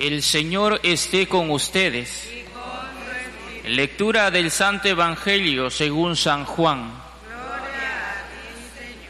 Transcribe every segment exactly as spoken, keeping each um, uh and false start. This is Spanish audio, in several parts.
El Señor esté con ustedes. Lectura del Santo Evangelio según San Juan. Gloria a ti, Señor.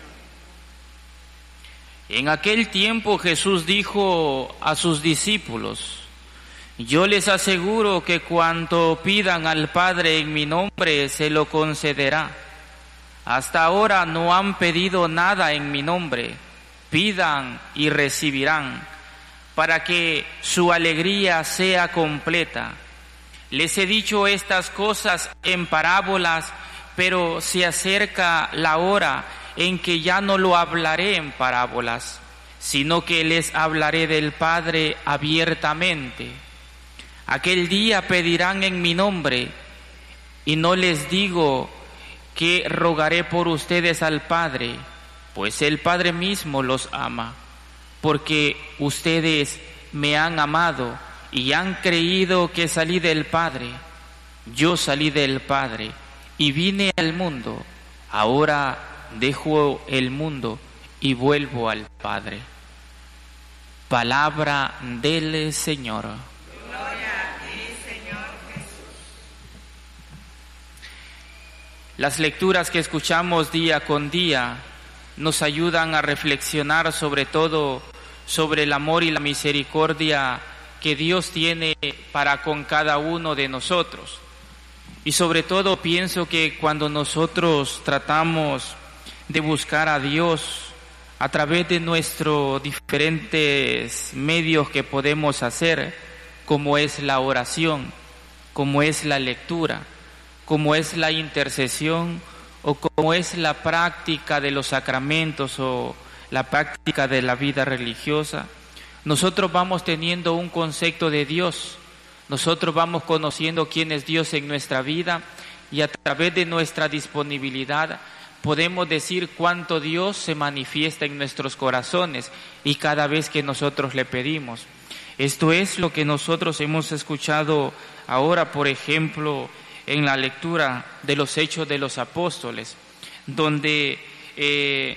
En aquel tiempo Jesús dijo a sus discípulos: Yo les aseguro que cuanto pidan al Padre en mi nombre se lo concederá. Hasta ahora no han pedido nada en mi nombre. Pidan y recibirán, para que su alegría sea completa. Les he dicho estas cosas en parábolas, pero se acerca la hora en que ya no lo hablaré en parábolas, sino que les hablaré del Padre abiertamente. Aquel día pedirán en mi nombre, y no les digo que rogaré por ustedes al Padre, pues el Padre mismo los ama, porque ustedes me han amado y han creído que salí del Padre. Yo salí del Padre y vine al mundo. Ahora dejo el mundo y vuelvo al Padre. Palabra del Señor. Gloria a ti, Señor Jesús. Las lecturas que escuchamos día con día nos ayudan a reflexionar sobre todo sobre el amor y la misericordia que Dios tiene para con cada uno de nosotros. Y sobre todo pienso que cuando nosotros tratamos de buscar a Dios a través de nuestros diferentes medios que podemos hacer, como es la oración, como es la lectura, como es la intercesión o como es la práctica de los sacramentos o la práctica de la vida religiosa, nosotros vamos teniendo un concepto de Dios, nosotros vamos conociendo quién es Dios en nuestra vida y a través de nuestra disponibilidad podemos decir cuánto Dios se manifiesta en nuestros corazones y cada vez que nosotros le pedimos. Esto es lo que nosotros hemos escuchado ahora, por ejemplo, en la lectura de los Hechos de los Apóstoles, donde eh,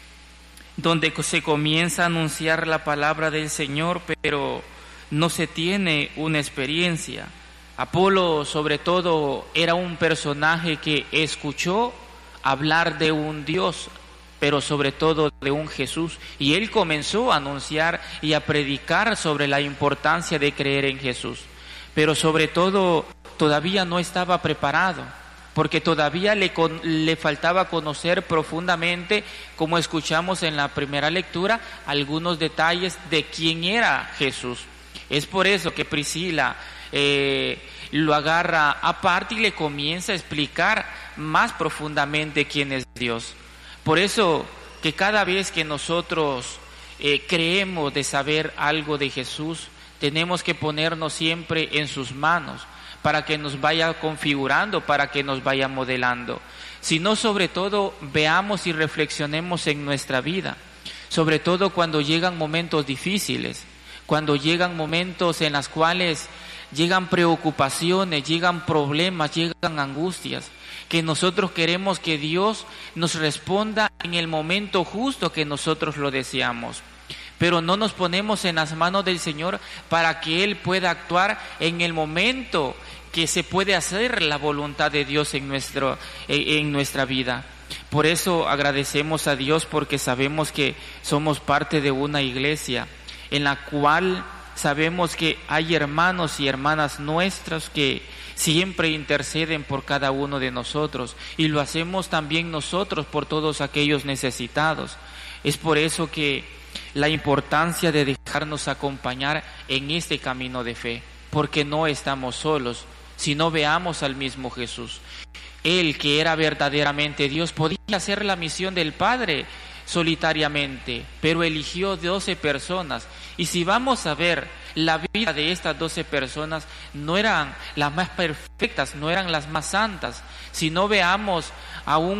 donde se comienza a anunciar la palabra del Señor, pero no se tiene una experiencia. Apolo, sobre todo, era un personaje que escuchó hablar de un Dios, pero sobre todo de un Jesús, y él comenzó a anunciar y a predicar sobre la importancia de creer en Jesús, pero sobre todo todavía no estaba preparado, porque todavía le, con, le faltaba conocer profundamente, como escuchamos en la primera lectura, algunos detalles de quién era Jesús. Es por eso que Priscila eh, lo agarra aparte y le comienza a explicar más profundamente quién es Dios. Por eso que cada vez que nosotros eh, creemos de saber algo de Jesús, tenemos que ponernos siempre en sus manos, para que nos vaya configurando, para que nos vaya modelando. Sino sobre todo veamos y reflexionemos en nuestra vida, sobre todo cuando llegan momentos difíciles, cuando llegan momentos en los cuales llegan preocupaciones, llegan problemas, llegan angustias, que nosotros queremos que Dios nos responda en el momento justo que nosotros lo deseamos. Pero no nos ponemos en las manos del Señor para que Él pueda actuar en el momento que se puede hacer la voluntad de Dios en, nuestro, en nuestra vida. Por eso agradecemos a Dios, porque sabemos que somos parte de una iglesia en la cual sabemos que hay hermanos y hermanas nuestros que siempre interceden por cada uno de nosotros, y lo hacemos también nosotros por todos aquellos necesitados. Es por eso que la importancia de dejarnos acompañar en este camino de fe, porque no estamos solos, sino veamos al mismo Jesús. Él, que era verdaderamente Dios, podía hacer la misión del Padre solitariamente, pero eligió doce personas. Y si vamos a ver la vida de estas doce personas, no eran las más perfectas, no eran las más santas, sino veamos a un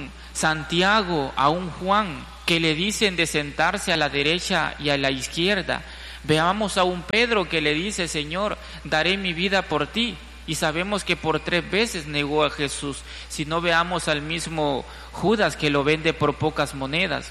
Santiago, a un Juan, que le dicen de sentarse a la derecha y a la izquierda. Veamos a un Pedro que le dice: Señor, daré mi vida por ti. Y sabemos que por tres veces negó a Jesús. Si no, veamos al mismo Judas, que lo vende por pocas monedas.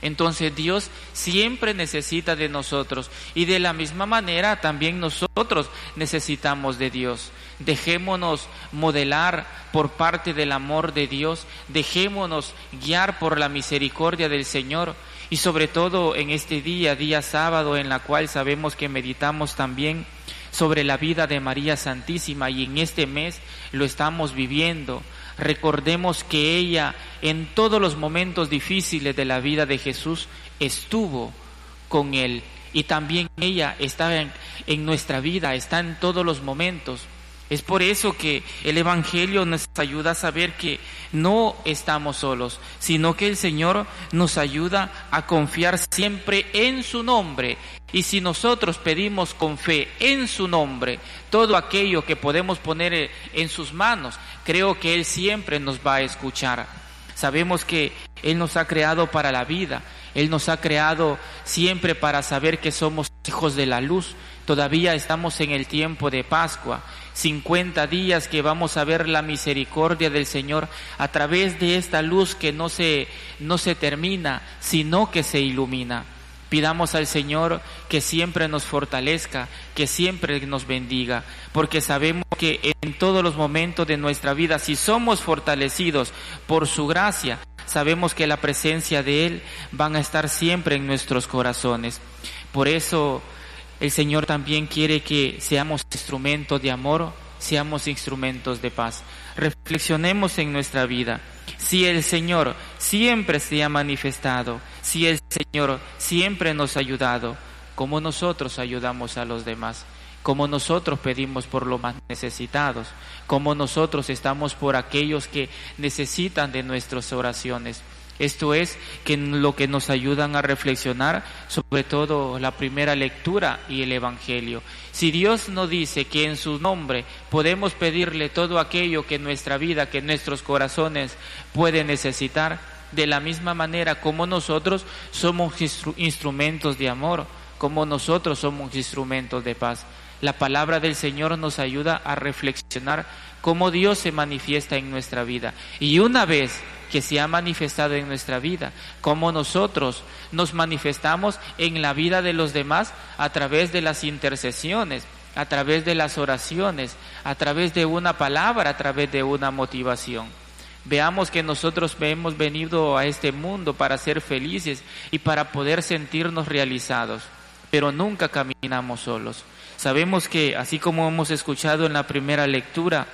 Entonces Dios siempre necesita de nosotros y de la misma manera también nosotros necesitamos de Dios. Dejémonos modelar por parte del amor de Dios, dejémonos guiar por la misericordia del Señor y sobre todo en este día, día sábado, en la cual sabemos que meditamos también sobre la vida de María Santísima y en este mes lo estamos viviendo. Recordemos que ella en todos los momentos difíciles de la vida de Jesús estuvo con Él y también ella está en, en nuestra vida, está en todos los momentos. Es por eso que el Evangelio nos ayuda a saber que no estamos solos, sino que el Señor nos ayuda a confiar siempre en su nombre. Y si nosotros pedimos con fe en su nombre todo aquello que podemos poner en sus manos, creo que Él siempre nos va a escuchar. Sabemos que Él nos ha creado para la vida, Él nos ha creado siempre para saber que somos hijos de la luz. Todavía estamos en el tiempo de Pascua, cincuenta días que vamos a ver la misericordia del Señor a través de esta luz que no se, no se termina, sino que se ilumina. Pidamos al Señor que siempre nos fortalezca, que siempre nos bendiga, porque sabemos que en todos los momentos de nuestra vida, si somos fortalecidos por su gracia, sabemos que la presencia de Él van a estar siempre en nuestros corazones. Por eso el Señor también quiere que seamos instrumentos de amor, seamos instrumentos de paz. Reflexionemos en nuestra vida. Si el Señor siempre se ha manifestado, si el Señor siempre nos ha ayudado, ¿cómo nosotros ayudamos a los demás? ¿Cómo nosotros pedimos por los más necesitados? ¿Cómo nosotros estamos por aquellos que necesitan de nuestras oraciones? Esto es que lo que nos ayudan a reflexionar, sobre todo la primera lectura y el Evangelio. Si Dios nos dice que en su nombre podemos pedirle todo aquello que nuestra vida, que nuestros corazones pueden necesitar, de la misma manera como nosotros somos instru- instrumentos de amor, como nosotros somos instrumentos de paz. La palabra del Señor nos ayuda a reflexionar cómo Dios se manifiesta en nuestra vida. Y una vez que se ha manifestado en nuestra vida, cómo nosotros nos manifestamos en la vida de los demás a través de las intercesiones, a través de las oraciones, a través de una palabra, a través de una motivación. Veamos que nosotros hemos venido a este mundo para ser felices y para poder sentirnos realizados, pero nunca caminamos solos. Sabemos que, así como hemos escuchado en la primera lectura,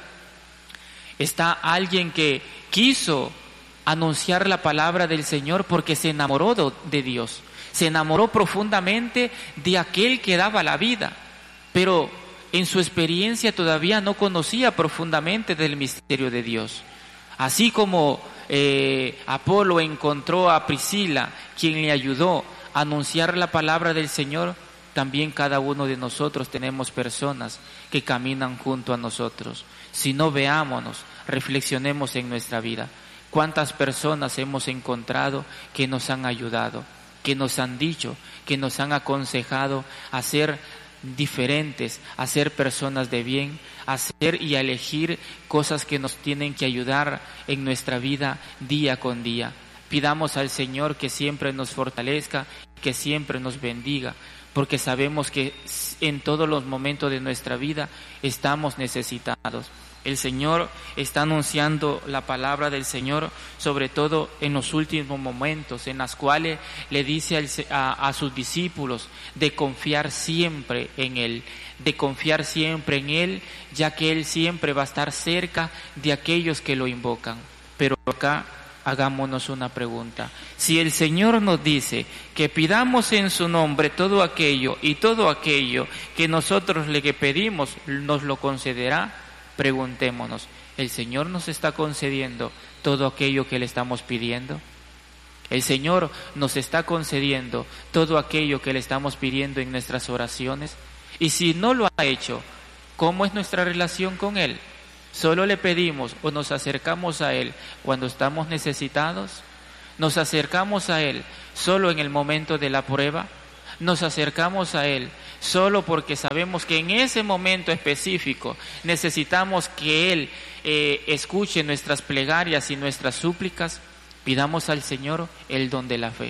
está alguien que quiso anunciar la palabra del Señor porque se enamoró de Dios, se enamoró profundamente de aquel que daba la vida, pero en su experiencia todavía no conocía profundamente del misterio de Dios. Así como eh, Apolo encontró a Priscila, quien le ayudó a anunciar la palabra del Señor, también cada uno de nosotros tenemos personas que caminan junto a nosotros. Si no, veámonos, reflexionemos en nuestra vida. ¿Cuántas personas hemos encontrado que nos han ayudado, que nos han dicho, que nos han aconsejado a ser diferentes, a ser personas de bien, a hacer y a elegir cosas que nos tienen que ayudar en nuestra vida día con día? Pidamos al Señor que siempre nos fortalezca, que siempre nos bendiga, porque sabemos que en todos los momentos de nuestra vida estamos necesitados. El Señor está anunciando la palabra del Señor, sobre todo en los últimos momentos, en las cuales le dice al, a, a sus discípulos de confiar siempre en Él, de confiar siempre en Él, ya que Él siempre va a estar cerca de aquellos que lo invocan. Pero acá hagámonos una pregunta. Si el Señor nos dice que pidamos en su nombre todo aquello y todo aquello que nosotros le pedimos, ¿nos lo concederá? Preguntémonos, ¿el Señor nos está concediendo todo aquello que le estamos pidiendo? ¿El Señor nos está concediendo todo aquello que le estamos pidiendo en nuestras oraciones? Y si no lo ha hecho, ¿cómo es nuestra relación con Él? ¿Solo le pedimos o nos acercamos a Él cuando estamos necesitados? ¿Nos acercamos a Él solo en el momento de la prueba? ¿Nos acercamos a Él solo porque sabemos que en ese momento específico necesitamos que Él eh, escuche nuestras plegarias y nuestras súplicas? Pidamos al Señor el don de la fe.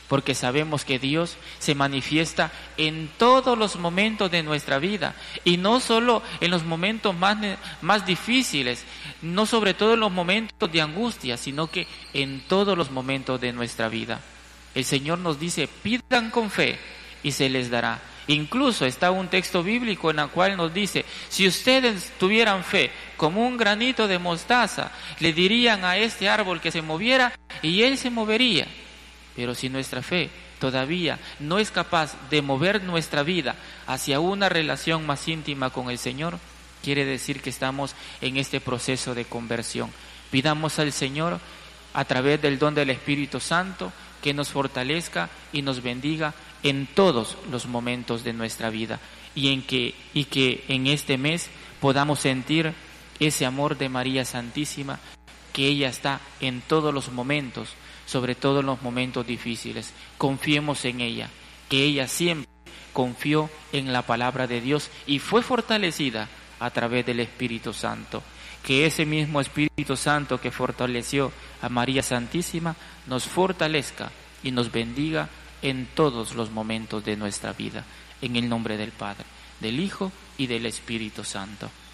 porque sabemos que Dios se manifiesta en todos los momentos de nuestra vida, y no solo en los momentos más, más difíciles, no sobre todo en los momentos de angustia, sino que en todos los momentos de nuestra vida. El Señor nos dice, pidan con fe y se les dará. Incluso está un texto bíblico en el cual nos dice, si ustedes tuvieran fe como un granito de mostaza, le dirían a este árbol que se moviera y él se movería. Pero si nuestra fe todavía no es capaz de mover nuestra vida hacia una relación más íntima con el Señor, quiere decir que estamos en este proceso de conversión. Pidamos al Señor, a través del don del Espíritu Santo, que nos fortalezca y nos bendiga en todos los momentos de nuestra vida, y en que, y que en este mes podamos sentir ese amor de María Santísima, que ella está en todos los momentos, sobre todo en los momentos difíciles. Confiemos en ella, que ella siempre confió en la palabra de Dios y fue fortalecida a través del Espíritu Santo. Que ese mismo Espíritu Santo que fortaleció a María Santísima nos fortalezca y nos bendiga en todos los momentos de nuestra vida. En el nombre del Padre, del Hijo y del Espíritu Santo.